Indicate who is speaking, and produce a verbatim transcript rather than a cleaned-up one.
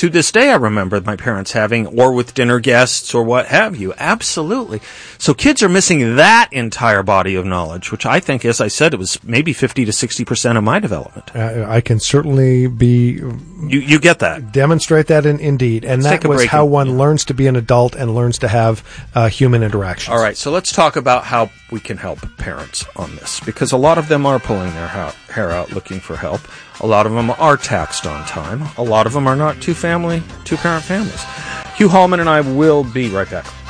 Speaker 1: to this day, I remember my parents having, or with dinner guests or what have you. Absolutely. So kids are missing that entire body of knowledge, which I think, as I said, it was maybe fifty to sixty percent of my development.
Speaker 2: Uh, I can certainly be...
Speaker 1: You you get that.
Speaker 2: Demonstrate that in, indeed. And
Speaker 1: Let's
Speaker 2: that was how
Speaker 1: and,
Speaker 2: one
Speaker 1: yeah.
Speaker 2: learns to be an adult and learns to have uh, human interactions.
Speaker 1: All right, so let's talk about how we can help parents on this, because a lot of them are pulling their ha- hair out looking for help. A lot of them are taxed on time. A lot of them are not two family, two parent families. Hugh Hallman and I will be right back.